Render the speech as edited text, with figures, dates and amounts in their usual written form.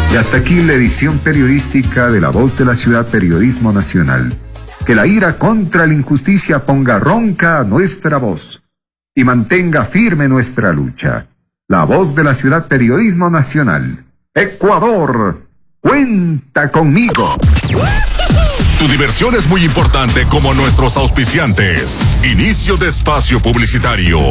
Y hasta aquí la edición periodística de La Voz de la Ciudad Periodismo Nacional. Que la ira contra la injusticia ponga ronca nuestra voz y mantenga firme nuestra lucha. La Voz de la Ciudad Periodismo Nacional. Ecuador, cuenta conmigo. Tu diversión es muy importante como nuestros auspiciantes. Inicio de espacio publicitario.